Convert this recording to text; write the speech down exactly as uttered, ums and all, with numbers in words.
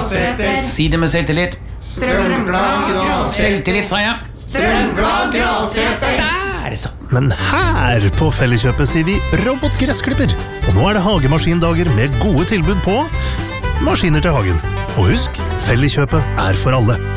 grasseter. Si det med selvtillit. Strømglad grasseter. Selvtillit, sa jeg. Strømglad grasseter. Der, så. Men her på Felleskjøpet sier vi robotgressklipper. Og nå er det hagemaskindager med gode tilbud på maskiner til hagen. Og husk, Felleskjøpet er for alle.